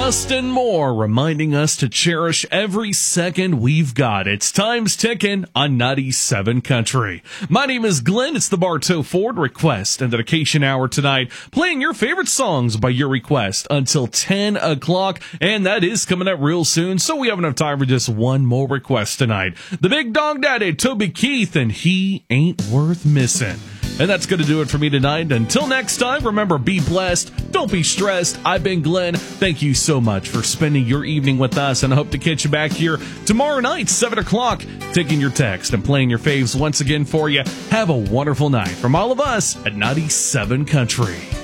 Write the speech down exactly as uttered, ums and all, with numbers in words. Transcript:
Dustin Moore reminding us to cherish every second we've got. It's time's ticking on ninety-seven Country. My name is Glenn. It's the Bartow Ford Request and Dedication Hour tonight, playing your favorite songs by your request until ten o'clock, and that is coming up real soon, so we have enough time for just one more request tonight. The Big Dog Daddy, Toby Keith, and He Ain't Worth Missing. And that's going to do it for me tonight. Until next time, remember, be blessed. Don't be stressed. I've been Glenn. Thank you so much for spending your evening with us, and I hope to catch you back here tomorrow night, seven o'clock, taking your text and playing your faves once again for you. Have a wonderful night from all of us at ninety-seven Country.